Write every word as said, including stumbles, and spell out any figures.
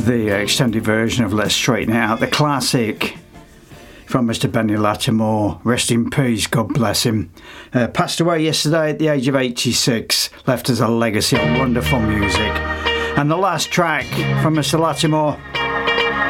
the extended version of Let's Straighten It Out, the classic from Mister Benny Lattimore. Rest in peace, God bless him. Uh, passed away yesterday at the age of eighty-six, left us a legacy of wonderful music. And the last track from Mister Lattimore,